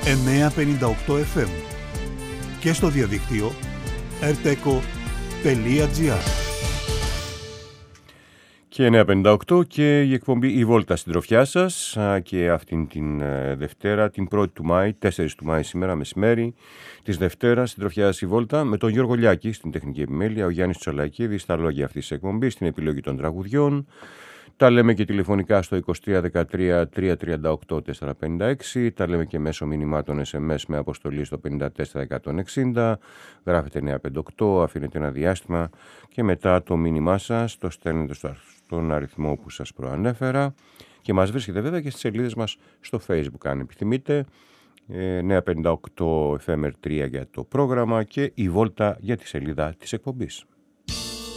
958 FM και στο διαδίκτυο rteco.gr. Και 9.58 και η εκπομπή «Η Βόλτα στην τροφιά σας» και αυτήν την Δευτέρα, την 1η του Μάη, 4 του Μάη σήμερα μεσημέρι της Δευτέρας στην τροφιά σας η Βόλτα με τον Γιώργο Λιάκη στην τεχνική επιμέλεια, ο Γιάννης Τσολακίδης στα λόγια αυτής της εκπομπής, στην επιλογή των τραγουδιών. Τα λέμε και τηλεφωνικά στο 2313 338 456, τα λέμε και μέσω μηνυμάτων SMS με αποστολή στο 54160, γράφετε 958, αφήνετε ένα διάστημα και μετά το μήνυμά σας το στέλνετε στον αριθμό που σας προανέφερα και μας βρίσκεται βέβαια και στις σελίδες μας στο Facebook αν επιθυμείτε, 958 FM3 για το πρόγραμμα και η Βόλτα για τη σελίδα της εκπομπής.